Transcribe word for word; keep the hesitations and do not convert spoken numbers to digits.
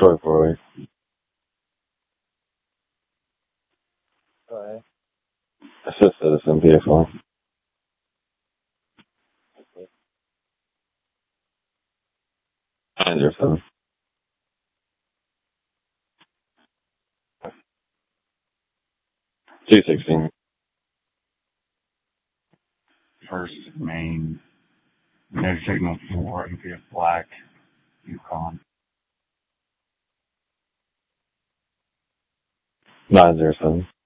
Troy Floyd. Go ahead. Assist citizen, P F one. Anderson. two sixteen. First main, no signal for M P F Black, Yukon. nine zero seven.